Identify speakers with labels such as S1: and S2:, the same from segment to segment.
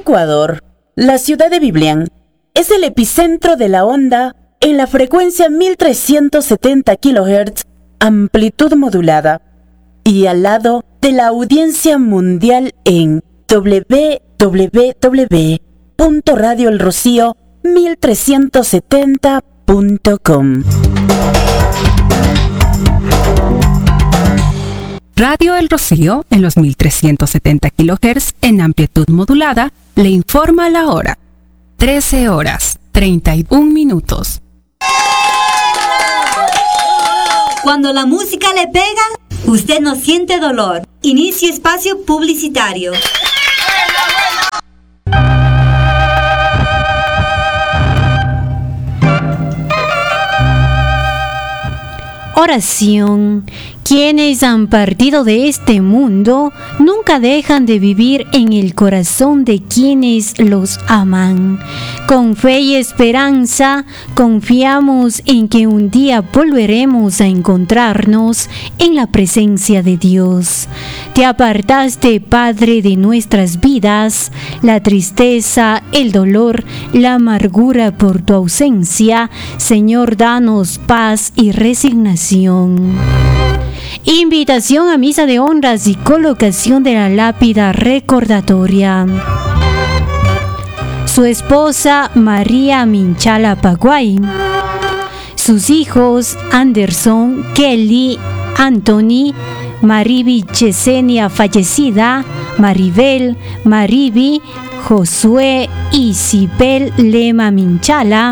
S1: Ecuador, la ciudad de Biblián es el epicentro de la onda en la frecuencia 1370 kHz, amplitud modulada, y al lado de la audiencia mundial en www.radioelrocío1370.com.
S2: Radio El Rocío, en los 1370 kHz en amplitud modulada, le informa la hora. 13 horas, 31 minutos.
S3: Cuando la música le pega, usted no siente dolor. Inicio espacio publicitario.
S4: Oración. Quienes han partido de este mundo nunca dejan de vivir en el corazón de quienes los aman. Con fe y esperanza, confiamos en que un día volveremos a encontrarnos en la presencia de Dios. Te apartaste, Padre, de nuestras vidas, la tristeza, el dolor, la amargura por tu ausencia. Señor, danos paz y resignación. Invitación a misa de honras y colocación de la lápida recordatoria. Su esposa María Minchala Paguay. Sus hijos Anderson, Kelly, Anthony, Mariby Chesenia fallecida, Maribel, Mariby, Josué y Sibel Lema Minchala.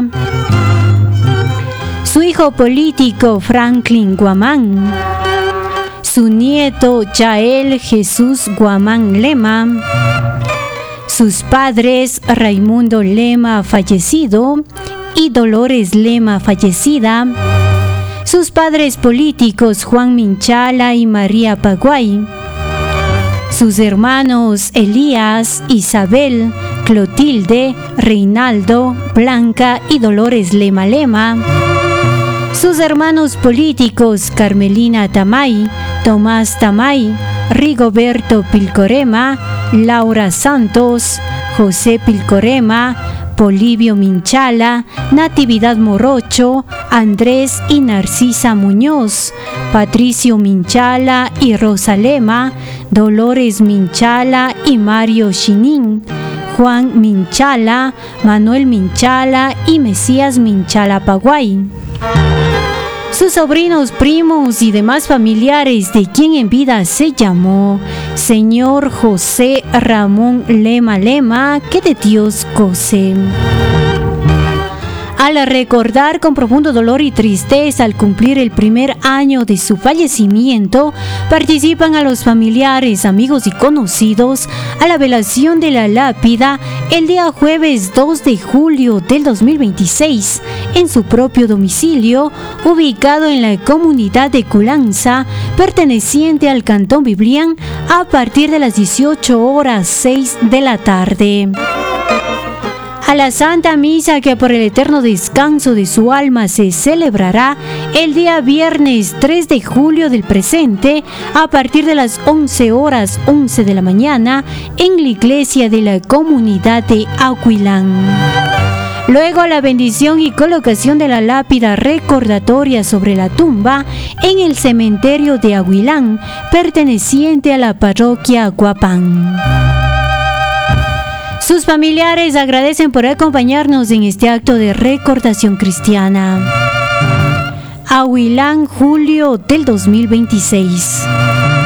S4: Su hijo político Franklin Guamán. Su nieto Yael Jesús Guamán Lema. Sus padres Raimundo Lema fallecido y Dolores Lema fallecida. Sus padres políticos Juan Minchala y María Paguay. Sus hermanos Elías, Isabel, Clotilde, Reinaldo, Blanca y Dolores Lema Lema. Sus hermanos políticos Carmelina Tamay, Tomás Tamay, Rigoberto Pilcorema, Laura Santos, José Pilcorema, Polibio Minchala, Natividad Morocho, Andrés y Narcisa Muñoz, Patricio Minchala y Rosa Lema, Dolores Minchala y Mario Chinin, Juan Minchala, Manuel Minchala y Mesías Minchala Paguay. Sus sobrinos, primos y demás familiares de quien en vida se llamó Señor José Ramón Lema Lema, que de Dios goce. Al recordar con profundo dolor y tristeza al cumplir el primer año de su fallecimiento, participan a los familiares, amigos y conocidos a la velación de la lápida el día jueves 2 de julio del 2026 en su propio domicilio, ubicado en la comunidad de Culanza, perteneciente al Cantón Biblián, a partir de las 18:06 de la tarde. A la Santa Misa, que por el eterno descanso de su alma se celebrará el día viernes 3 de julio del presente, a partir de las 11:11 de la mañana, en la iglesia de la comunidad de Aguilán. Luego la bendición y colocación de la lápida recordatoria sobre la tumba en el cementerio de Aguilán, perteneciente a la parroquia Guapán. Sus familiares agradecen por acompañarnos en este acto de recordación cristiana. Aguilán, julio del 2026.